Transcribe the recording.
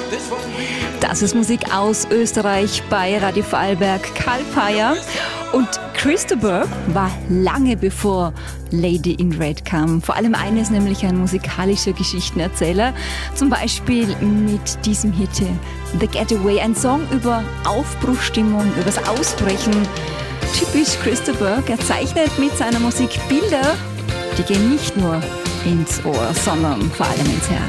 Das ist Musik aus Österreich bei Radio Vorarlberg, Karl Peier. Und Christopher war lange bevor Lady in Red kam. Vor allem eines, nämlich ein musikalischer Geschichtenerzähler. Zum Beispiel mit diesem Hit The Getaway, ein Song über Aufbruchstimmung, übers Ausbrechen. Typisch Christopher, er zeichnet mit seiner Musik Bilder, die gehen nicht nur ins Ohr, sondern vor allem ins Herz.